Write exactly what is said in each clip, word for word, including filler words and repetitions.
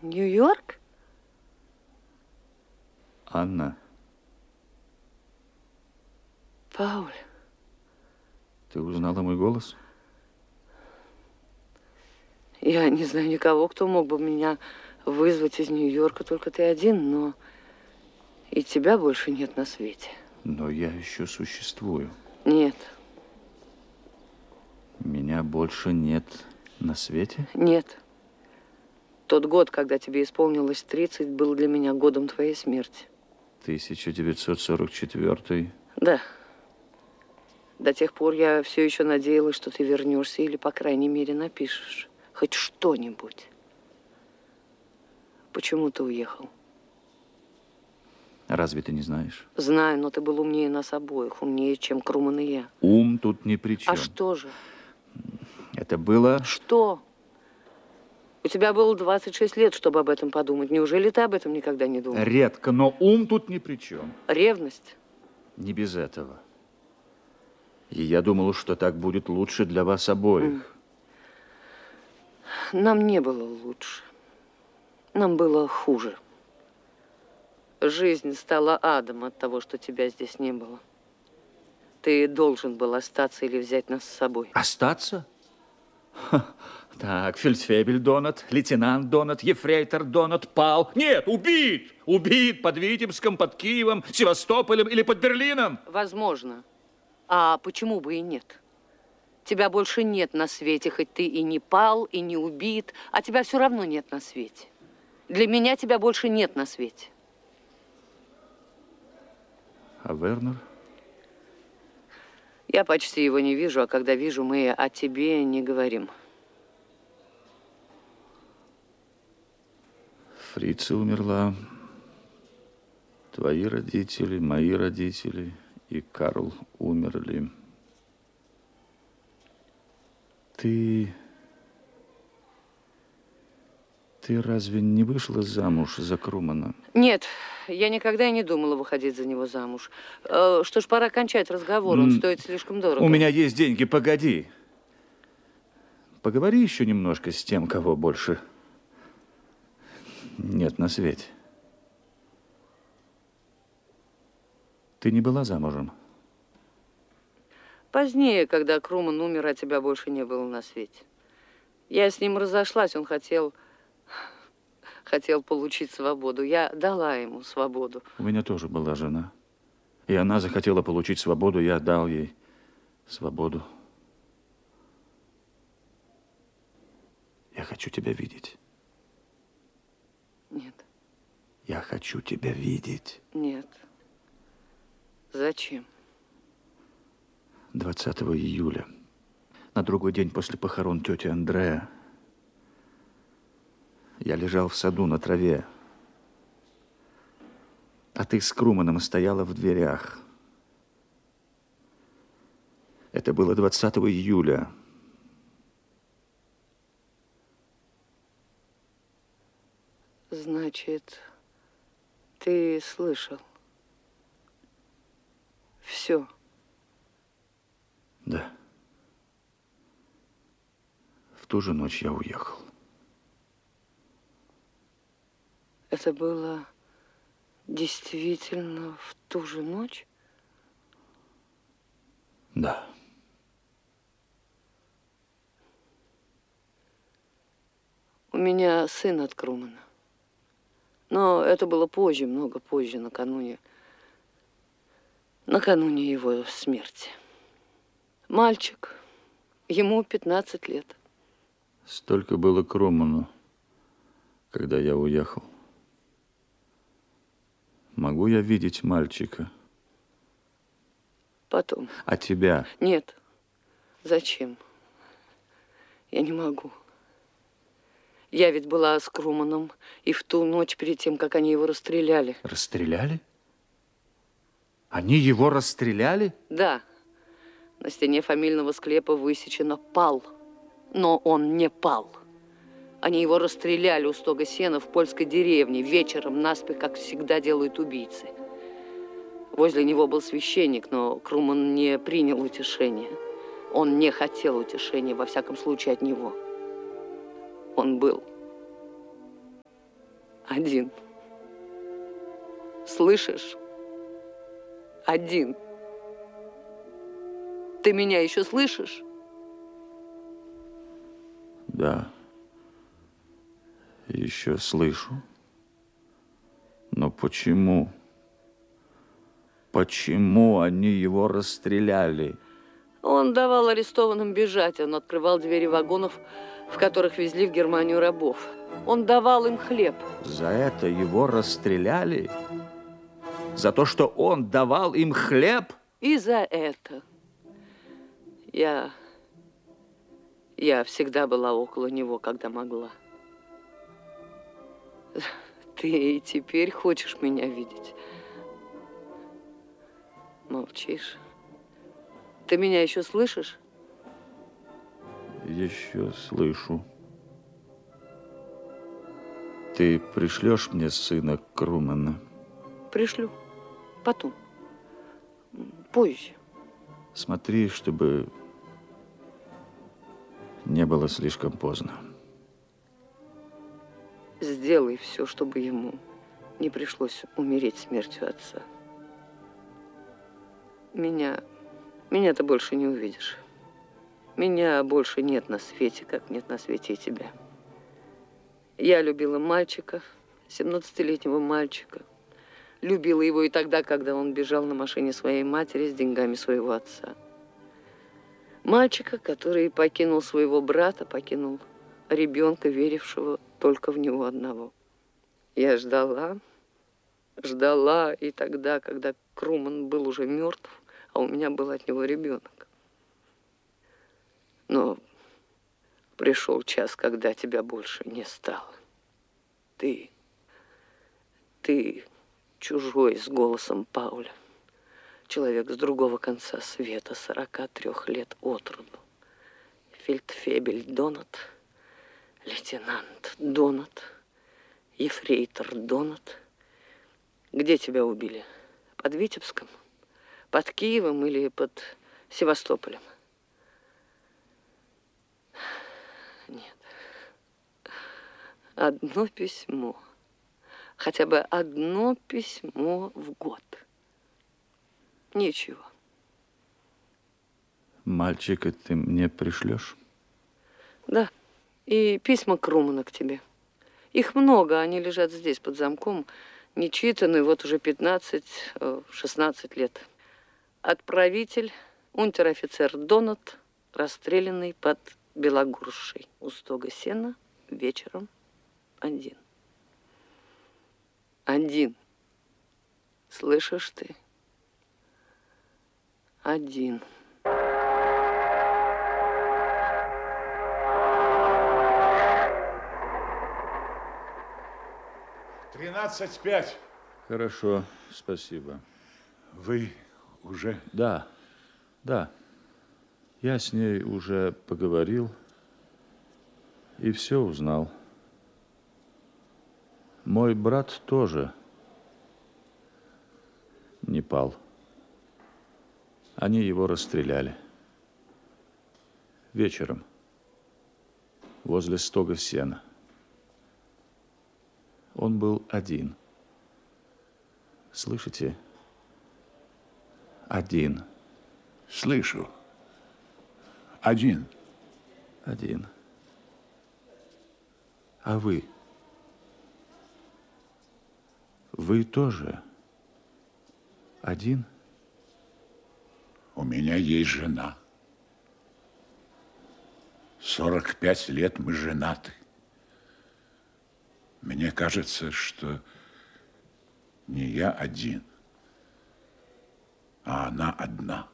Нью-Йорк? Анна. Пауль. Ты узнала мой голос? Я не знаю никого, кто мог бы меня вызвать из Нью-Йорка, только ты один, но и тебя больше нет на свете. Но я еще существую. Нет. Меня больше нет на свете? Нет. Тот год, когда тебе исполнилось тридцать, был для меня годом твоей смерти. тысяча девятьсот сорок четвёртый. Да. До тех пор я все еще надеялась, что ты вернешься или, по крайней мере, напишешь хоть что-нибудь. Почему ты уехал? Разве ты не знаешь? Знаю, но ты был умнее нас обоих, умнее, чем Круман и я. Ум тут ни при чем. А что же? Это было... Что? У тебя было двадцать шесть лет, чтобы об этом подумать. Неужели ты об этом никогда не думал? Редко, но ум тут ни при чем. Ревность? Не без этого. И я думал, что так будет лучше для вас обоих. Нам не было лучше. Нам было хуже. Жизнь стала адом от того, что тебя здесь не было. Ты должен был остаться или взять нас с собой. Остаться? Ха. Так, фельдфебель Донат, лейтенант Донат, ефрейтор Донат пал. Нет, убит! Убит под Витебском, под Киевом, Севастополем или под Берлином. Возможно. А почему бы и нет? Тебя больше нет на свете, хоть ты и не пал, и не убит, а тебя все равно нет на свете. Для меня тебя больше нет на свете. А Вернер? Я почти его не вижу, а когда вижу, мы о тебе не говорим. Фрица умерла. Твои родители, мои родители и Карл умерли. Ты... Ты разве не вышла замуж за Крумана? Нет, я никогда и не думала выходить за него замуж. Э, что ж, пора кончать разговор, он стоит слишком дорого. У меня есть деньги, погоди. Поговори еще немножко с тем, кого больше нет на свете. Ты не была замужем? Позднее, когда Круман умер, а тебя больше не было на свете. Я с ним разошлась, он хотел... хотел получить свободу. Я дала ему свободу. У меня тоже была жена. И она захотела получить свободу, я дал ей свободу. Я хочу тебя видеть. Нет. Я хочу тебя видеть. Нет. Зачем? двадцатого июля, на другой день после похорон тети Андрея, я лежал в саду на траве, а ты с Круманом стояла в дверях. Это было двадцатого июля. Значит, ты слышал все. Да. В ту же ночь я уехал. Это было действительно в ту же ночь? Да. У меня сын от Крумана. Но это было позже, много позже, накануне, накануне его смерти. Мальчик, ему пятнадцать лет. Столько было Круману, когда я уехал. Могу я видеть мальчика? Потом. А тебя? Нет. Зачем? Я не могу. Я ведь была с Круманом и в ту ночь перед тем, как они его расстреляли. Расстреляли? Они его расстреляли? Да. На стене фамильного склепа высечено «Пал». Но он не пал. Они его расстреляли у стога сена в польской деревне вечером наспех, как всегда делают убийцы. Возле него был священник, но Круман не принял утешения. Он не хотел утешения, во всяком случае, от него. Он был Один. Слышишь? Один. Ты меня еще слышишь? Да. Еще слышу. Но почему? Почему они его расстреляли? Он давал арестованным бежать. Он открывал двери вагонов, в которых везли в Германию рабов. Он давал им хлеб. За это его расстреляли? За то, что он давал им хлеб? И за это. Я... Я всегда была около него, когда могла. Ты и теперь хочешь меня видеть? Молчишь. Ты меня еще слышишь? Еще слышу. Ты пришлешь мне сына Крумана? Пришлю. Потом. Позже. Смотри, чтобы не было слишком поздно. Сделай все, чтобы ему не пришлось умереть смертью отца. Меня... Меня ты больше не увидишь. Меня больше нет на свете, как нет на свете и тебя. Я любила мальчика, семнадцатилетнего мальчика. Любила его и тогда, когда он бежал на машине своей матери с деньгами своего отца. Мальчика, который покинул своего брата, покинул ребенка, верившего только в него одного. Я ждала, ждала и тогда, когда Круман был уже мертв, а у меня был от него ребенок. Но пришел час, когда тебя больше не стало. Ты, ты чужой с голосом Пауля. Человек с другого конца света, сорока трех лет от роду. Фельдфебель Донат, лейтенант Донат, ефрейтор Донат. Где тебя убили? Под Витебском? Под Киевом или под Севастополем? Нет. Одно письмо. Хотя бы одно письмо в год. Ничего. Мальчика ты мне пришлешь? Да. И письма Крумана к тебе. Их много, они лежат здесь под замком, не читаны вот уже пятнадцать-шестнадцать лет. Отправитель, унтер-офицер Донат, расстрелянный под Белогоршей у стога сена вечером один. Один. Слышишь ты? Один. Тринадцать пять. Хорошо, спасибо. Вы уже? Да, да. Я с ней уже поговорил и все узнал. Мой брат тоже не пал. Они его расстреляли. Вечером. Возле стога сена. Он был один. Слышите? Один. Слышу. Один. Один. А вы? Вы тоже один? У меня есть жена. сорок пять лет мы женаты. Мне кажется, что не я один, а она одна.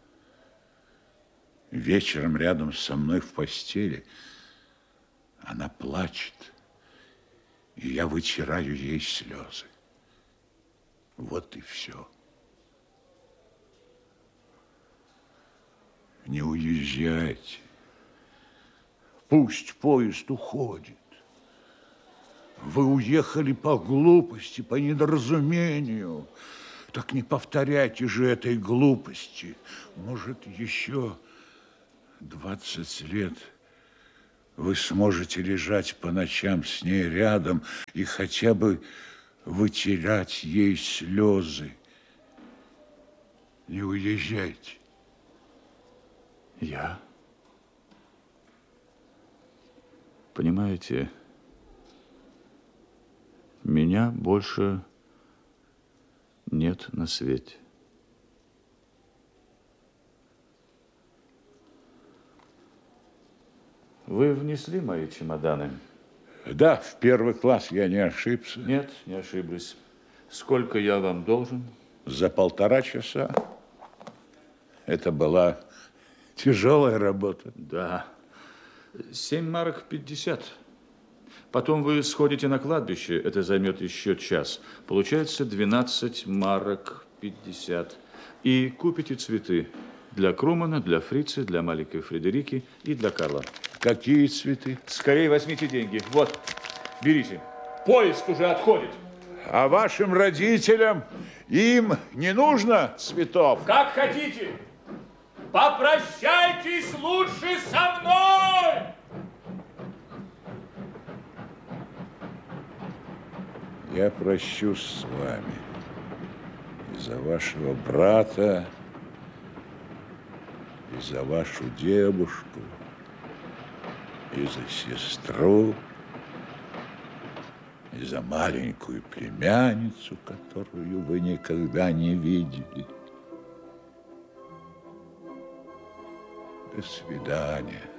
Вечером рядом со мной в постели она плачет, и я вытираю ей слезы. Вот и все. Не уезжайте. Пусть поезд уходит. Вы уехали по глупости, по недоразумению. Так не повторяйте же этой глупости. Может, еще двадцать лет вы сможете лежать по ночам с ней рядом и хотя бы вытирать ей слезы. Не уезжайте. Я? Понимаете, меня больше нет на свете. Вы внесли мои чемоданы? Да, в первый класс я не ошибся. Нет, не ошиблись. Сколько я вам должен? За полтора часа. Это была тяжелая работа. Да. Семь марок пятьдесят. Потом вы сходите на кладбище, это займет еще час. Получается двенадцать марок пятьдесят. И купите цветы для Крумана, для Фрицы, для маленькой Фредерики и для Карла. Какие цветы? Скорее возьмите деньги. Вот, берите. Поезд уже отходит. А вашим родителям, им не нужно цветов? Как хотите. Попрощайтесь лучше со мной! Я прощусь с вами и за вашего брата, и за вашу девушку, и за сестру, и за маленькую племянницу, которую вы никогда не видели. До свидания.